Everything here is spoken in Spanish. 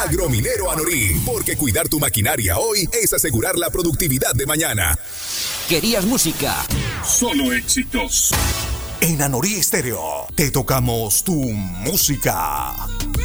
Agrominero Anorí, porque cuidar tu maquinaria hoy es asegurar la productividad de mañana. ¿Querías música? Solo éxitos. En Anorí Estéreo te tocamos tu música.